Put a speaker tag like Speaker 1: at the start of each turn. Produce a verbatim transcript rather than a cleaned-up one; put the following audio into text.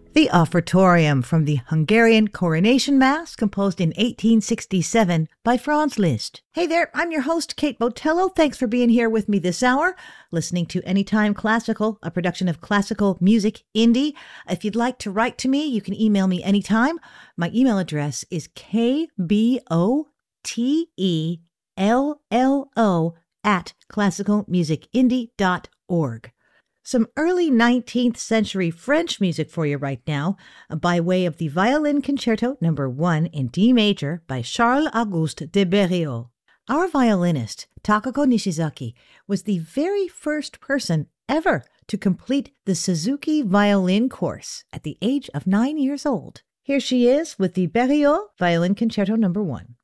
Speaker 1: The Offertorium from the Hungarian Coronation Mass, composed in eighteen sixty-seven by Franz Liszt. Hey there, I'm your host, Kate Botello. Thanks for being here with me this hour, listening to Anytime Classical, a production of Classical Music Indie. If you'd like to write to me, you can email me anytime. My email address is k b o t e l l o at classical music indie dot org. Some early nineteenth century French music for you right now, by way of the Violin Concerto number one in D major by Charles-Auguste de Berriot. Our violinist, Takako Nishizaki, was the very first person ever to complete the Suzuki violin course at the age of nine years old. Here she is with the Berriot Violin Concerto number one.